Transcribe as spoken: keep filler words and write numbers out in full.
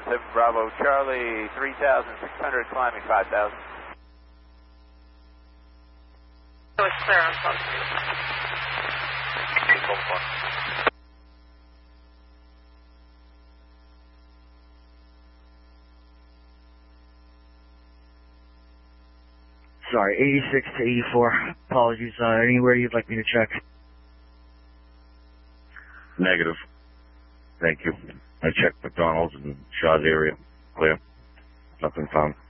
seven Bravo Charlie, three thousand six hundred, climbing five thousand. So it's clear on phone. Sorry, eighty-six to eighty-four. Apologies. Uh, anywhere you'd like me to check? Negative. Thank you. I checked McDonald's and Shaw's area. Clear. Nothing found.